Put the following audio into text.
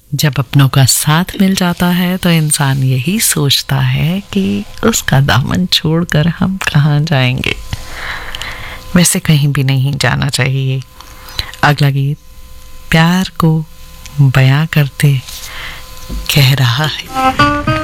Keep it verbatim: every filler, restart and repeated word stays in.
जब अपनों का साथ मिल जाता है तो इंसान यही सोचता है कि उसका दामन छोड़कर हम कहाँ जाएंगे। वैसे कहीं भी नहीं जाना चाहिए। अगला गीत प्यार को बयां करते कह रहा है।